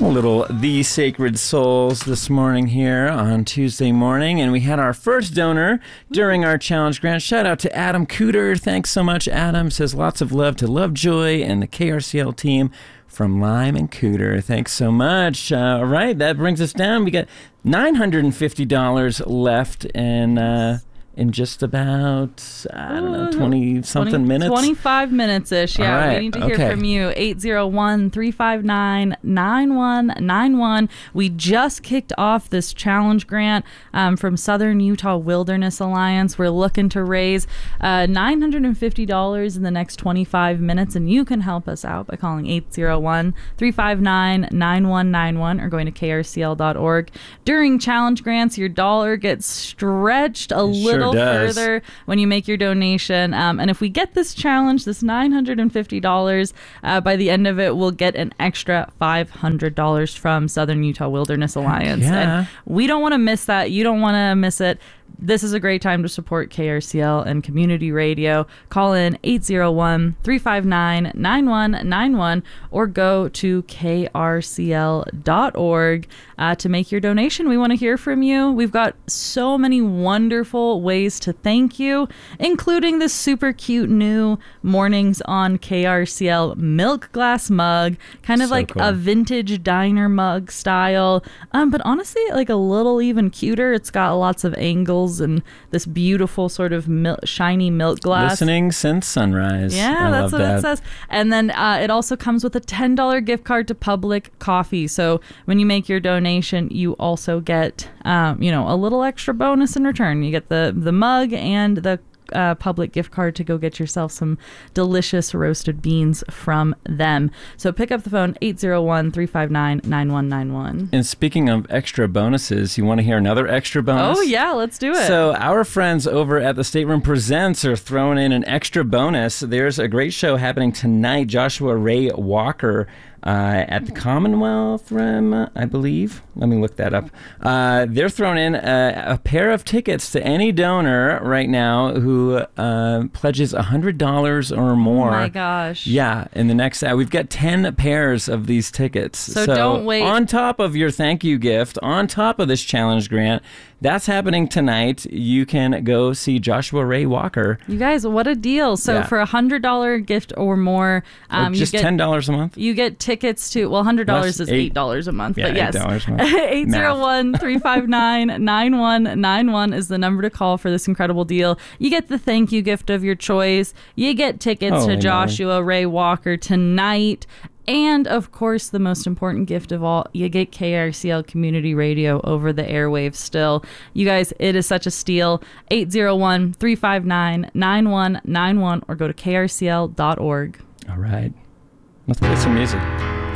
A little The Sacred Souls this morning here on Tuesday morning. And we had our first donor during our challenge grant. Shout out to Adam Cooter. Thanks so much, Adam. Says lots of love to Lovejoy and the KRCL team from Lime and Cooter. Thanks so much. All right, that brings us down. We got $950 left in just about, 20-something minutes. 25 minutes-ish, yeah. Right, we need to hear from you. 801-359-9191. We just kicked off this challenge grant from Southern Utah Wilderness Alliance. We're looking to raise $950 in the next 25 minutes, and you can help us out by calling 801-359-9191 or going to krcl.org. During challenge grants, your dollar gets stretched a little further when you make your donation. And if we get this challenge, this $950, by the end of it, we'll get an extra $500 from Southern Utah Wilderness Alliance. Yeah. And we don't want to miss that. You don't want to miss it. This is a great time to support KRCL and community radio. Call in 801-359-9191 or go to krcl.org to make your donation. We want to hear from you. We've got so many wonderful ways to thank you, including this super cute new Mornings on KRCL milk glass mug, kind of like a vintage diner mug style, but honestly like a little even cuter. It's got lots of angles and this beautiful sort of shiny milk glass. Listening since sunrise. Yeah, that's what it says. And then it also comes with a $10 gift card to Public Coffee. So when you make your donation, you also get, a little extra bonus in return. You get the mug and the Public gift card to go get yourself some delicious roasted beans from them. So pick up the phone, 801-359-9191. And speaking of extra bonuses, you want to hear another extra bonus? Oh, yeah, let's do it. So our friends over at the Stateroom Presents are throwing in an extra bonus. There's a great show happening tonight. Joshua Ray Walker at the Commonwealth Room, I believe. Let me look that up. They're throwing in a pair of tickets to any donor right now who pledges $100 or more. Oh my gosh. Yeah, in the next hour. We've got 10 pairs of these tickets. So don't wait. On top of your thank you gift, on top of this challenge grant, that's happening tonight. You can go see Joshua Ray Walker. You guys, what a deal. So for $100 gift or more, or just you get $10 a month. You get tickets to, well, $100 is $8 a month. Yeah, but yes, $8 a month. 801-359-9191 is the number to call for this incredible deal. You get the thank you gift of your choice. You get tickets to Joshua Ray Walker tonight. And, of course, the most important gift of all, you get KRCL Community Radio over the airwaves still. You guys, it is such a steal. 801-359-9191 or go to krcl.org. All right. Let's play some music.